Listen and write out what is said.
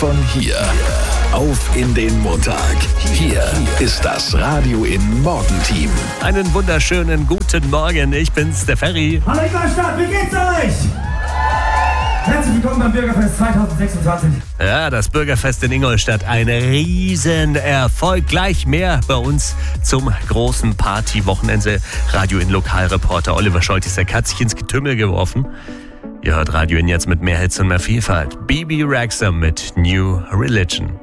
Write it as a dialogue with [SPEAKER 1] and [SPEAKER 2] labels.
[SPEAKER 1] Von hier auf in den Montag. Hier ist das Radio in Morgenteam.
[SPEAKER 2] Einen wunderschönen guten Morgen, ich bin's, der Ferry.
[SPEAKER 3] Hallo Ingolstadt, wie geht's euch? Herzlich willkommen beim Bürgerfest 2026.
[SPEAKER 2] Ja, das Bürgerfest in Ingolstadt, ein Riesenerfolg. Gleich mehr bei uns zum großen Partywochenende. Radio in Lokalreporter Oliver Scholtisek hat sich ins Getümmel geworfen. Ihr hört Radio in jetzt mit mehr Hits und mehr Vielfalt. Bibi Rexha mit New Religion.